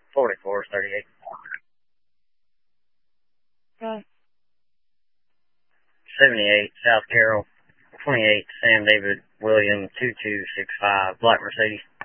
4438. Okay. 78 South Carroll, 28 Sam David William 2265, black Mercedes.